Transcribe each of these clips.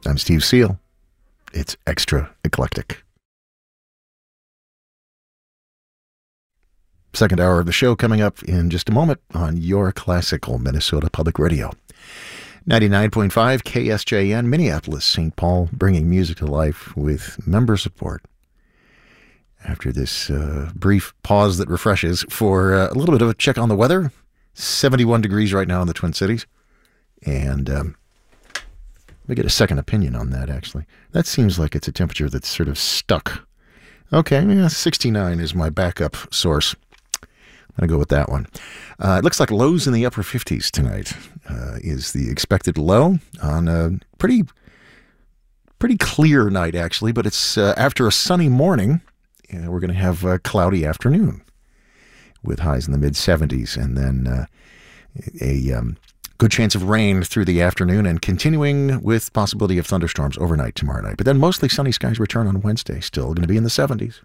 I'm Steve Seal. It's Extra Eclectic. Second hour of the show coming up in just a moment on your classical Minnesota Public Radio. 99.5 KSJN, Minneapolis, St. Paul, bringing music to life with member support. After this brief pause that refreshes for a little bit of a check on the weather, 71 degrees right now in the Twin Cities. And we get a second opinion on that, actually. That seems like it's a temperature that's sort of stuck. Okay, yeah, 69 is my backup source. I'm going to go with that one. It looks like lows in the upper 50s tonight is the expected low on a pretty clear night, actually, but it's after a sunny morning. We're going to have a cloudy afternoon with highs in the mid-70s, and then a good chance of rain through the afternoon and continuing with possibility of thunderstorms overnight tomorrow night. But then mostly sunny skies return on Wednesday, still going to be in the 70s.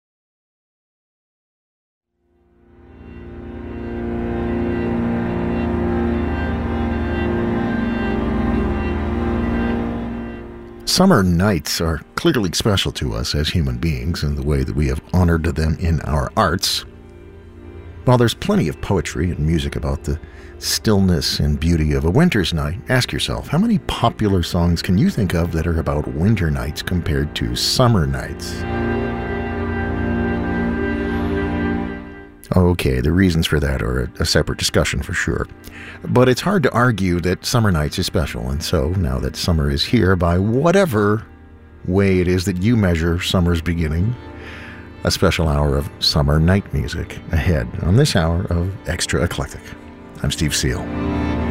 Summer nights are clearly special to us as human beings in the way that we have honored them in our arts. While there's plenty of poetry and music about the stillness and beauty of a winter's night, ask yourself, how many popular songs can you think of that are about winter nights compared to summer nights? Okay, the reasons for that are a separate discussion for sure. But it's hard to argue that summer nights are special, and so now that summer is here, by whatever way it is that you measure summer's beginning, a special hour of summer night music ahead on this hour of Extra Eclectic. I'm Steve Seal.